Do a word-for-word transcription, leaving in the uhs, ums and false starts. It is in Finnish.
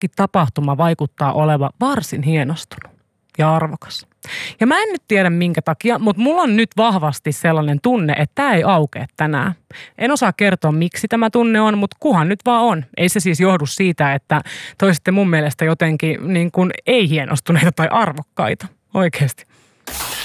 tapahtuma vaikuttaa oleva varsin hienostunut ja arvokas. Ja mä en nyt tiedä minkä takia, mutta mulla on nyt vahvasti sellainen tunne, että tämä ei aukea tänään. En osaa kertoa, miksi tämä tunne on, mutta kuhan nyt vaan on. Ei se siis johdu siitä, että toisitte mun mielestä jotenkin niin kuin ei hienostuneita tai arvokkaita. Oikeasti.